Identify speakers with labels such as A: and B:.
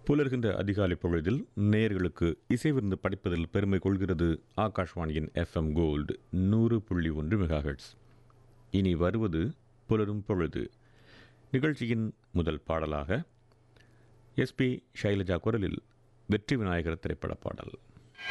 A: புலர்கின்ற அதிகாலை பொழுதில் நேயர்களுக்கு இசை விருந்து படிப்பதில் பெருமை கொள்கிறது ஆகாஷ்வாணியின் FM கோல்டு 100.1 மெகாஹெர்ட்ஸ். இனி வருவது புலரும் பொழுது. நிகழ்ச்சியின் முதல் பாடலாக SP ஷைலஜா குரலில் வெற்றி விநாயகர் திரைப்பட பாடல்.